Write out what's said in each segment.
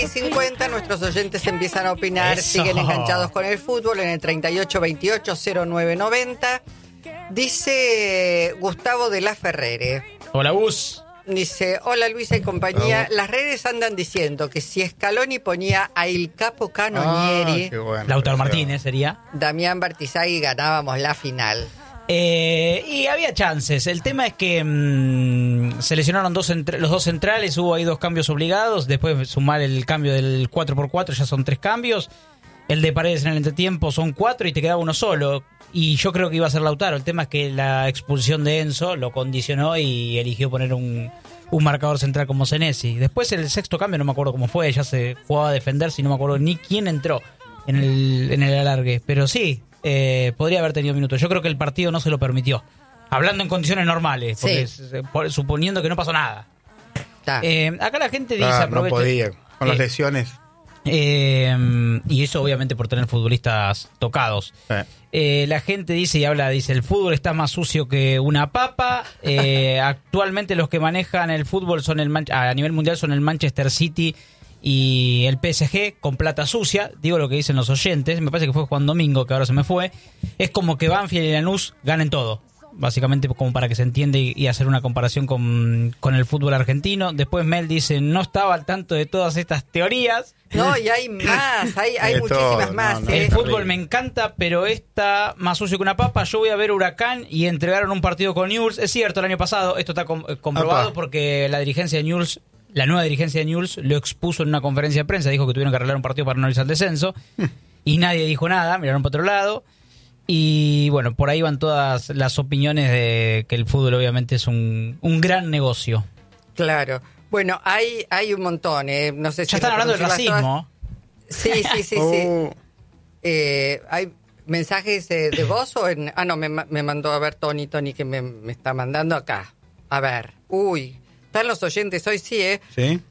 50, nuestros oyentes empiezan a opinar, Eso. siguen enganchados con el fútbol en el 3828-0990. Dice Gustavo de la Ferrere. Hola, Gus. Dice, hola Luisa y compañía. Las redes andan diciendo que si Scaloni ponía a Il Capo Canonieri, qué bueno. Lautaro Martínez sería. Damián Bartizaghi, ganábamos la final. Y había chances. El tema es que se lesionaron los dos centrales, hubo ahí 2 cambios obligados, después sumar el cambio del 4x4 ya son 3 cambios. El de Paredes en el entretiempo son 4 y te quedaba uno solo. Y yo creo que iba a ser Lautaro. El tema es que la expulsión de Enzo lo condicionó y eligió poner un marcador central como Senesi. Después el sexto cambio no me acuerdo cómo fue, ya se jugaba a defenderse y no me acuerdo ni quién entró en el alargue. Pero sí, podría haber tenido minutos. Yo creo que el partido no se lo permitió. Hablando en condiciones normales, porque suponiendo que no pasó nada. Acá la gente dice... no podía, con las lesiones. Y eso obviamente por tener futbolistas tocados. La gente dice el fútbol está más sucio que una papa. Actualmente los que manejan el fútbol son a nivel mundial son el Manchester City y el PSG con plata sucia. Digo lo que dicen los oyentes. Me parece que fue Juan Domingo, que ahora se me fue. Es como que Banfield y Lanús ganen todo. Básicamente como para que se entienda y hacer una comparación con el fútbol argentino. Después Mel dice, no estaba al tanto de todas estas teorías. No, y hay más, hay muchísimas todo, más. no, El fútbol me encanta, pero está más sucio que una papa. Yo voy a ver Huracán y entregaron un partido con Newell's. Es cierto, el año pasado, esto está comprobado porque la dirigencia de Newell's, la nueva dirigencia de Newell's lo expuso en una conferencia de prensa. Dijo que tuvieron que arreglar un partido para no irse al descenso. Y nadie dijo nada, miraron para otro lado. Y bueno, por ahí van todas las opiniones de que el fútbol obviamente es un gran negocio. Claro. Bueno, hay un montón. No sé si ya están hablando del racismo. Sí. ¿Hay mensajes de voz o en...? No, me mandó a ver Tony que me está mandando acá. A ver. Uy, están los oyentes hoy, sí, ¿eh? Sí.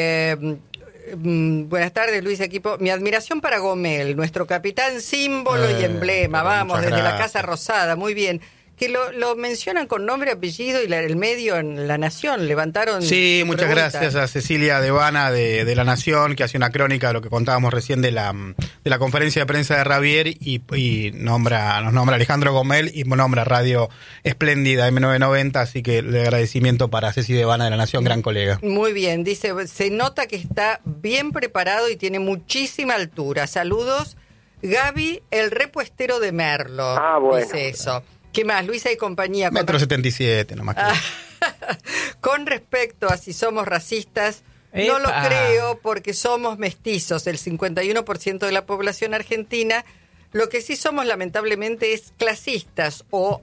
Buenas tardes, Luis, equipo. Mi admiración para Gomel, nuestro capitán, símbolo y emblema. Vamos, desde la Casa Rosada, muy bien. Que lo mencionan con nombre, apellido y el medio en La Nación. Levantaron. Sí, muchas preguntas. gracias a Cecilia Devana de La Nación, que hace una crónica de lo que contábamos recién de la conferencia de prensa de Ravier y nos nombra Alejandro Gomel y nombra Radio Espléndida M990, así que el agradecimiento para Ceci Devana de La Nación, gran colega. Muy bien, dice, se nota que está bien preparado y tiene muchísima altura. Saludos, Gaby, el repuestero de Merlo. Bueno. Dice eso. ¿Qué más? Luisa y compañía. 1,77 m nomás. Con respecto a si somos racistas, no lo creo porque somos mestizos, el 51% de la población argentina. Lo que sí somos lamentablemente es clasistas o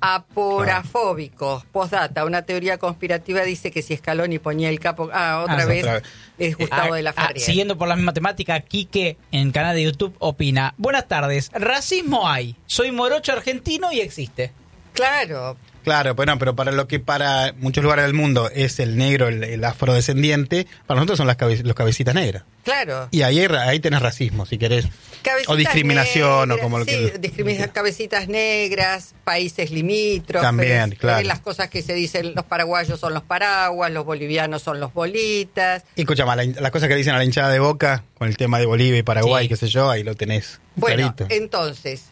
aporafóbicos. Postdata, una teoría conspirativa dice que si Scaloni ponía el capo... otra vez es Gustavo de la Ferrier. Siguiendo por la misma temática, Quique en canal de YouTube opina: buenas tardes, racismo hay, soy morocho argentino y existe. Claro, bueno, pero para lo que para muchos lugares del mundo es el negro, el afrodescendiente, para nosotros son los cabecitas negras. Claro. Y ahí tenés racismo, si querés. Cabecitas o discriminación, negras, o como lo que... cabecitas negras, países limítrofes. También, claro. Las cosas que se dicen, los paraguayos son los paraguas, los bolivianos son los bolitas. Y escuchame, las cosas que dicen a la hinchada de Boca, con el tema de Bolivia y Paraguay, qué sé yo, ahí lo tenés Bueno, clarito. entonces...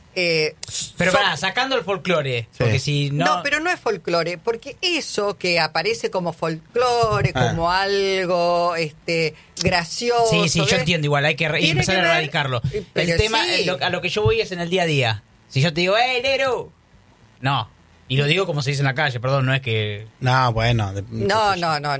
pero sacando el folclore, porque si no... No, pero no es folclore, porque eso que aparece como folclore, como algo gracioso... Sí, yo entiendo igual, hay que empezar a erradicarlo. El tema, a lo que yo voy es en el día a día. Si yo te digo, negro! No. Y lo digo como se dice en la calle, perdón, no es que... No, bueno... No.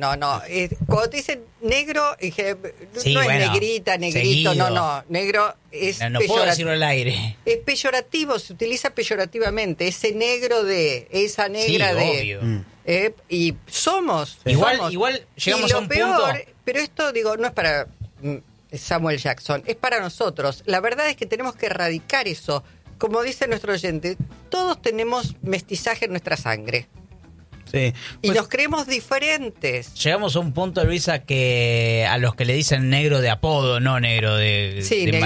Cuando te dicen negro, no es negrita, negrito, seguido. no. Negro es no puedo decirlo al aire. Es peyorativo, se utiliza peyorativamente. Ese negro de, esa negra de... Obvio. Y somos. Igual llegamos y lo a un peor, punto... pero esto, no es para Samuel Jackson, es para nosotros. La verdad es que tenemos que erradicar eso. Como dice nuestro oyente, todos tenemos mestizaje en nuestra sangre. Sí. Y nos creemos diferentes. Llegamos a un punto, Luisa, que a los que le dicen negro de apodo, no negro de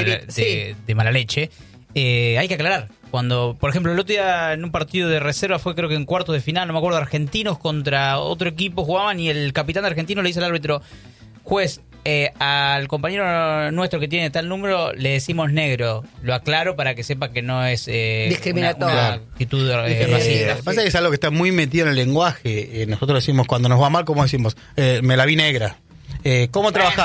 mala leche, hay que aclarar. Cuando, por ejemplo, el otro día en un partido de reserva fue creo que en cuartos de final, no me acuerdo, argentinos contra otro equipo jugaban y el capitán argentino le dice al árbitro: juez, al compañero nuestro que tiene tal número le decimos negro. Lo aclaro para que sepa que no es discriminatorio. una actitud racista. Pasa que es algo que está muy metido en el lenguaje. Nosotros decimos, cuando nos va mal, ¿cómo decimos? Me la vi negra. ¿Cómo trabajás?